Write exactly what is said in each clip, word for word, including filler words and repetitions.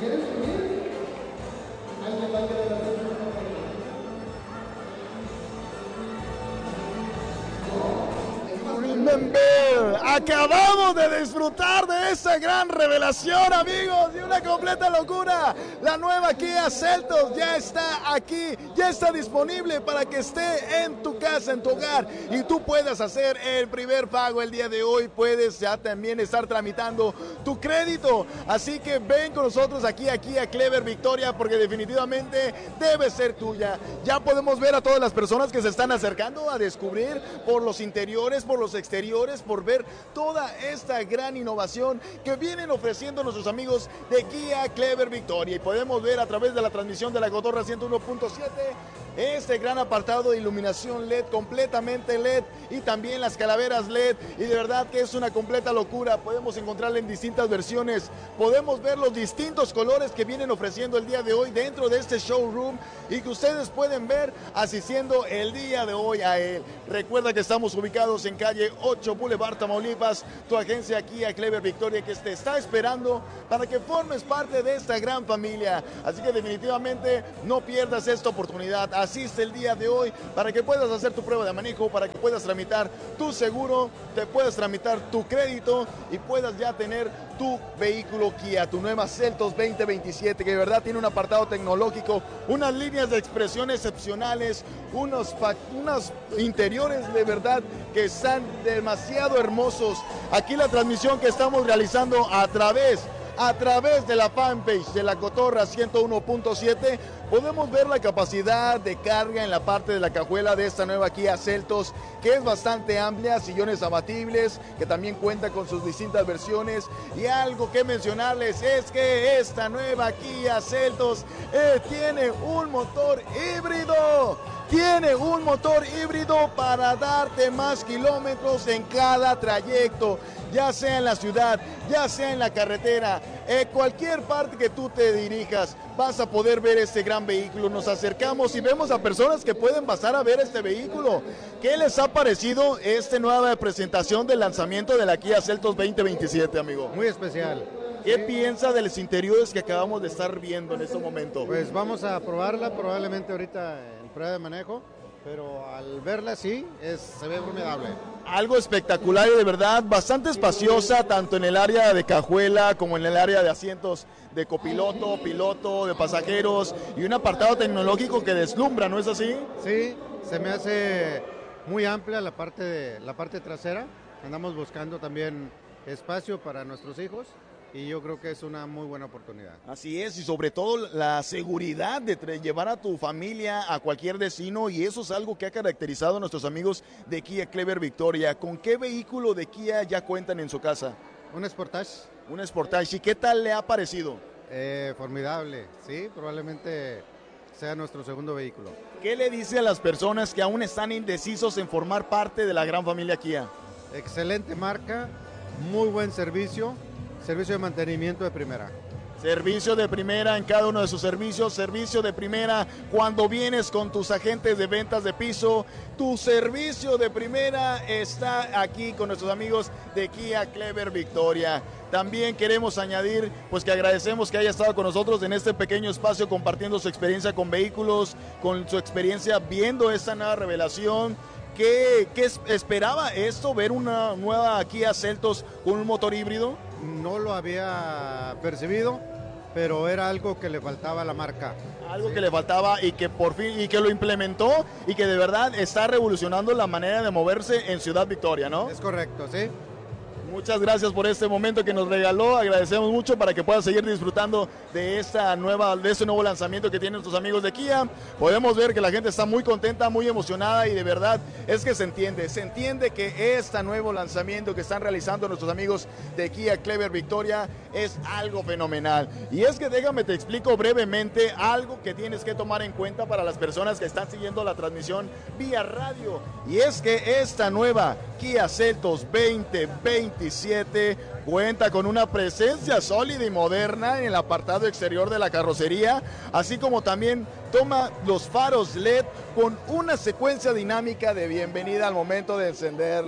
Remember, acabamos de disfrutar de esa gran revelación, amigos, de una completa locura. La nueva Kia Seltos ya está aquí, ya está disponible para que esté en tu casa, en tu hogar, y tú puedas hacer el primer pago el día de hoy. Puedes ya también estar tramitando tu crédito, así que ven con nosotros aquí, aquí a Clever Victoria, porque definitivamente debe ser tuya. Ya podemos ver a todas las personas que se están acercando a descubrir por los interiores, por los exteriores, por ver toda esta gran innovación que vienen ofreciendo nuestros amigos de Kia Clever Victoria. Y podemos ver a través de la transmisión de la Cotorra ciento uno punto siete este gran apartado de iluminación L E D, completamente L E D, y también las calaveras L E D, y de verdad que es una completa locura. Podemos encontrarla en distintas versiones, podemos ver los distintos colores que vienen ofreciendo el día de hoy dentro de este showroom, y que ustedes pueden ver asistiendo el día de hoy a él. Recuerda que estamos ubicados en calle ocho Boulevard Tamaulipas, tu agencia aquí a Clever Victoria, que te está esperando para que formes parte de esta gran familia. Así que definitivamente no pierdas esta oportunidad. Asiste el día de hoy para que puedas hacer tu prueba de manejo, para que puedas tramitar tu seguro, te puedas tramitar tu crédito y puedas ya tener tu vehículo Kia, tu nueva Seltos veinte veintisiete, que de verdad tiene un apartado tecnológico, unas líneas de expresión excepcionales, unos, unos interiores de verdad que están demasiado hermosos. Aquí la transmisión que estamos realizando a través a través de la fanpage de la Cotorra ciento uno punto siete, podemos ver la capacidad de carga en la parte de la cajuela de esta nueva Kia Seltos, que es bastante amplia, sillones abatibles, que también cuenta con sus distintas versiones. Y algo que mencionarles es que esta nueva Kia Seltos eh, tiene un motor híbrido. Tiene un motor híbrido para darte más kilómetros en cada trayecto, ya sea en la ciudad, ya sea en la carretera, en cualquier parte que tú te dirijas, vas a poder ver este gran vehículo. Nos acercamos y vemos a personas que pueden pasar a ver este vehículo. ¿Qué les ha parecido esta nueva presentación del lanzamiento de la Kia Seltos veinte veintisiete, amigo? Muy especial. ¿Qué sí. piensa de los interiores que acabamos de estar viendo en este momento? Pues vamos a probarla probablemente ahorita en prueba de manejo, pero al verla sí, es, se ve formidable. Algo espectacular y de verdad bastante espaciosa, tanto en el área de cajuela como en el área de asientos de copiloto, piloto, de pasajeros, y un apartado tecnológico que deslumbra, ¿no es así? Sí, se me hace muy amplia la parte, de, la parte trasera. Andamos buscando también espacio para nuestros hijos, y yo creo que es una muy buena oportunidad. Así es, y sobre todo la seguridad de llevar a tu familia a cualquier destino, y eso es algo que ha caracterizado a nuestros amigos de Kia Clever Victoria. ¿Con qué vehículo de Kia ya cuentan en su casa? Un Sportage. Un Sportage, ¿y qué tal le ha parecido? Eh, formidable, sí, probablemente sea nuestro segundo vehículo. ¿Qué le dice a las personas que aún están indecisos en formar parte de la gran familia Kia? Excelente marca, muy buen servicio. Servicio de mantenimiento de primera. Servicio de primera en cada uno de sus servicios, servicio de primera cuando vienes con tus agentes de ventas de piso. Tu servicio de primera está aquí con nuestros amigos de Kia Clever Victoria. También queremos añadir, pues que agradecemos que haya estado con nosotros en este pequeño espacio compartiendo su experiencia con vehículos, con su experiencia viendo esta nueva revelación. ¿Qué, qué esperaba esto, ver una nueva Kia Seltos con un motor híbrido? No lo había percibido, pero era algo que le faltaba a la marca. Algo sí. que le faltaba y que por fin, y que lo implementó y que de verdad está revolucionando la manera de moverse en Ciudad Victoria, ¿no? Es correcto, sí. Muchas gracias por este momento que nos regaló, agradecemos mucho para que puedas seguir disfrutando de esta nueva, de este nuevo lanzamiento que tienen nuestros amigos de Kia. Podemos ver que la gente está muy contenta, muy emocionada, y de verdad es que se entiende, se entiende que este nuevo lanzamiento que están realizando nuestros amigos de Kia Clever Victoria es algo fenomenal. Y es que déjame te explico brevemente algo que tienes que tomar en cuenta para las personas que están siguiendo la transmisión vía radio, y es que esta nueva Kia Seltos veinte veintisiete cuenta con una presencia sólida y moderna en el apartado exterior de la carrocería, así como también toma los faros L E D con una secuencia dinámica de bienvenida al momento de encenderlo.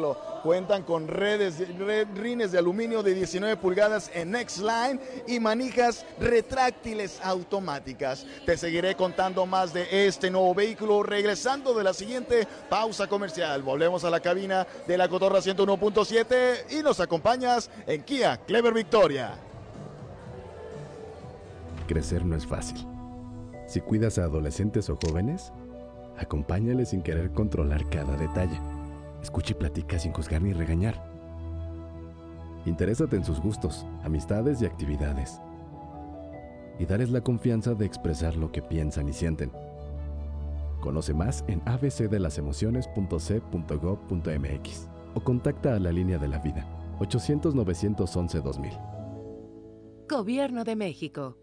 Cuentan con redes, red, rines de aluminio de diecinueve pulgadas en X-Line y manijas retráctiles automáticas. Te seguiré contando más de este nuevo vehículo regresando de la siguiente pausa comercial. Volvemos a la cabina de La Cotorra ciento uno punto siete y nos acompañas en Kia Clever Victoria. Crecer no es fácil. Si cuidas a adolescentes o jóvenes, acompáñales sin querer controlar cada detalle. Escucha y platica sin juzgar ni regañar. Interésate en sus gustos, amistades y actividades. Y darles la confianza de expresar lo que piensan y sienten. Conoce más en a b c de las emociones punto c punto gov punto m x o contacta a la línea de la vida ochocientos, novecientos once, dos mil. Gobierno de México.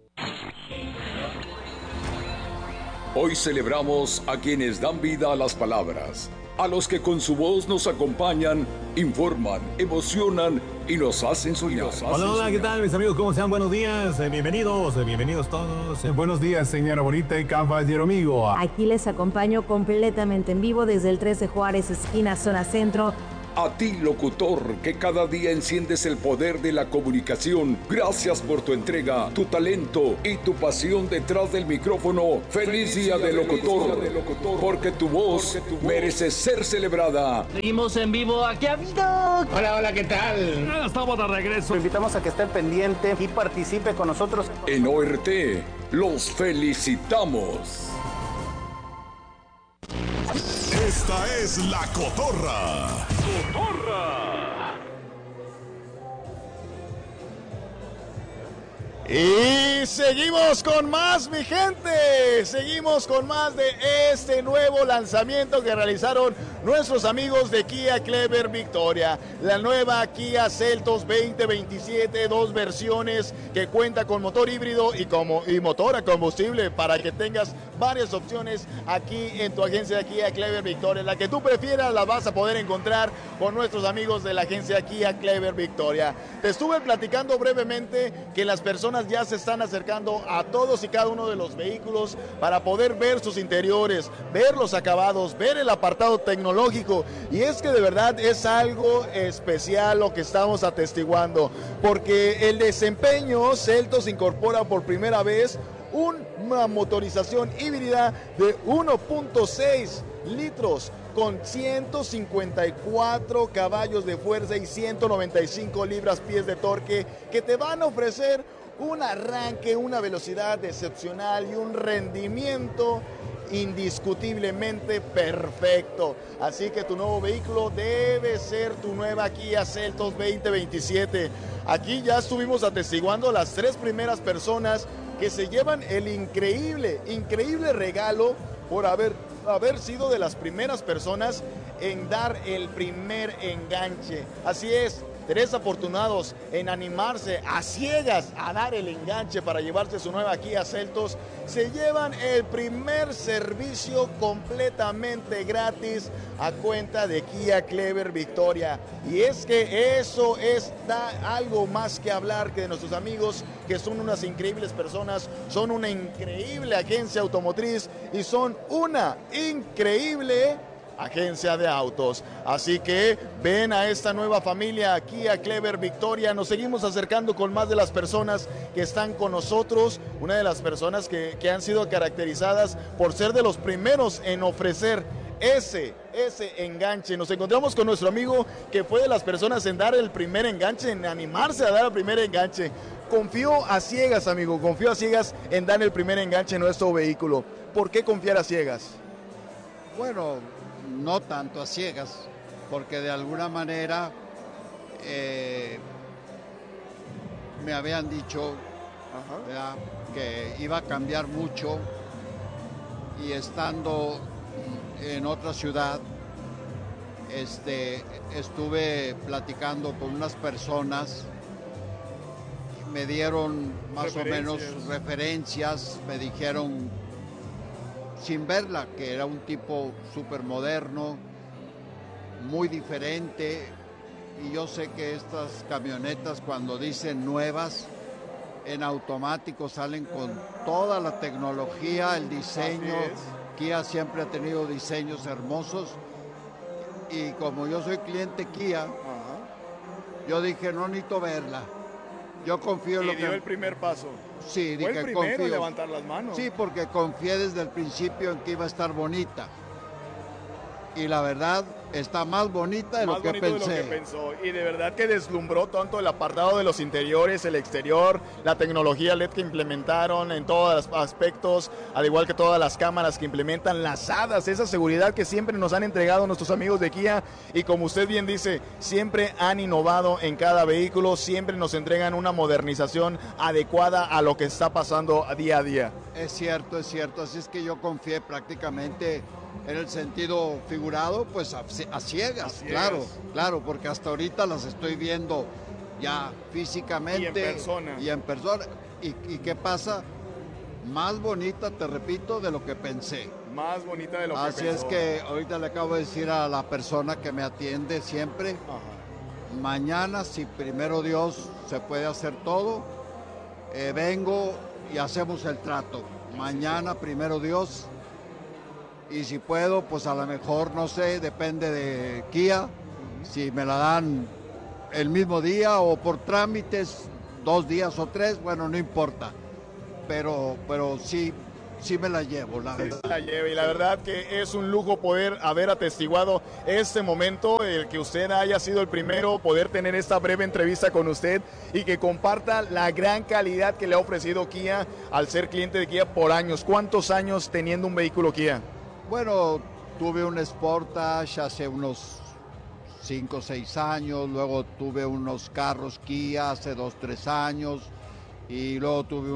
Hoy celebramos a quienes dan vida a las palabras, a los que con su voz nos acompañan, informan, emocionan y nos hacen soñar. Hola, hola, ¿qué tal mis amigos? ¿Cómo están? Buenos días, eh, bienvenidos, eh, bienvenidos todos. Eh, buenos días, señora bonita y caballero amigo. Aquí les acompaño completamente en vivo desde el trece Juárez, esquina zona centro. A ti, locutor, que cada día enciendes el poder de la comunicación. Gracias por tu entrega, tu talento y tu pasión detrás del micrófono. Feliz, Feliz día, día, de, locutor, día de locutor, porque tu voz porque tu voz merece ser celebrada. Seguimos en vivo aquí a vida. Hola, hola, ¿qué tal? Ya estamos de regreso. Lo invitamos a que esté pendiente y participe con nosotros. En O R T, los felicitamos. Esta es La Cotorra. ¡Cotorra! Y seguimos con más, mi gente. Seguimos con más de este nuevo lanzamiento que realizaron nuestros amigos de Kia Clever Victoria. La nueva Kia Seltos veinte veintisiete, dos versiones que cuenta con motor híbrido y, como, y motor a combustible para que tengas varias opciones aquí en tu agencia de Kia Clever Victoria. La que tú prefieras la vas a poder encontrar con nuestros amigos de la agencia Kia Clever Victoria. Te estuve platicando brevemente que las personas ya se están acercando a todos y cada uno de los vehículos para poder ver sus interiores, ver los acabados, ver el apartado tecnológico, y es que de verdad es algo especial lo que estamos atestiguando, porque el desempeño Seltos incorpora por primera vez una motorización híbrida de uno punto seis litros con ciento cincuenta y cuatro caballos de fuerza y ciento noventa y cinco libras-pies de torque, que te van a ofrecer un arranque, una velocidad excepcional y un rendimiento indiscutiblemente perfecto. Así que tu nuevo vehículo debe ser tu nueva Kia Seltos veinte veintisiete. Aquí ya estuvimos atestiguando las tres primeras personas que se llevan el increíble, increíble regalo por haber, haber sido de las primeras personas en dar el primer enganche. Así es, tres afortunados en animarse a ciegas a dar el enganche para llevarse su nueva Kia Seltos, se llevan el primer servicio completamente gratis a cuenta de Kia Clever Victoria. Y es que eso es da algo más que hablar que de nuestros amigos, que son unas increíbles personas, son una increíble agencia automotriz y son una increíble agencia de autos. Así que ven a esta nueva familia aquí a Clever Victoria. Nos seguimos acercando con más de las personas que están con nosotros. Una de las personas que, que han sido caracterizadas por ser de los primeros en ofrecer ese, ese enganche. Nos encontramos con nuestro amigo que fue de las personas en dar el primer enganche, en animarse a dar el primer enganche. Confió a ciegas, amigo, confió a ciegas en dar el primer enganche en nuestro vehículo. ¿Por qué confiar a ciegas? Bueno, no tanto a ciegas, porque de alguna manera eh, me habían dicho ¿verdad?, que iba a cambiar mucho, y estando en otra ciudad este, estuve platicando con unas personas, me dieron más o menos referencias, me dijeron sin verla que era un tipo súper moderno, muy diferente, y yo sé que estas camionetas cuando dicen nuevas, en automático salen con toda la tecnología, el diseño. Kia siempre ha tenido diseños hermosos, y como yo soy cliente Kia, Ajá. yo dije, no necesito verla. Yo confío en lo y dio que... el primer paso. Sí, Fue dije, el primero confío. en levantar las manos. Sí, porque confié desde el principio en que iba a estar bonita. Y la verdad, está más bonita de, más lo, que bonito pensé. de lo que pensó. Y de verdad que deslumbró tanto el apartado de los interiores, el exterior, la tecnología L E D que implementaron en todos los aspectos, al igual que todas las cámaras que implementan, las hadas, esa seguridad que siempre nos han entregado nuestros amigos de Kia. Y como usted bien dice, siempre han innovado en cada vehículo, siempre nos entregan una modernización adecuada a lo que está pasando día a día. Es cierto, es cierto. Así es que yo confié prácticamente en el sentido figurado, pues a, a ciegas, Así claro, es. claro, porque hasta ahorita las estoy viendo ya físicamente. Y en persona. Y en persona. ¿Y, y qué pasa? Más bonita, te repito, de lo que pensé. Más bonita de lo que Así pensó. es que ahorita le acabo de decir a la persona que me atiende siempre, Ajá. mañana, si primero Dios se puede hacer todo, eh, vengo y hacemos el trato. Mañana, primero Dios, y si puedo, pues a lo mejor, no sé, depende de Kia, uh-huh. si me la dan el mismo día o por trámites, dos días o tres, bueno, no importa, pero, pero sí, sí me la llevo, la verdad. Sí, la llevo, y la verdad que es un lujo poder haber atestiguado este momento, el que usted haya sido el primero, poder tener esta breve entrevista con usted y que comparta la gran calidad que le ha ofrecido Kia al ser cliente de Kia por años. ¿Cuántos años teniendo un vehículo Kia? Bueno, tuve un Sportage hace unos cinco o seis años, luego tuve unos carros Kia hace dos o tres años y luego tuve un